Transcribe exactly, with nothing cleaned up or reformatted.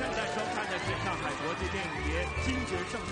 在收看的是上海国际电影节金球盛典。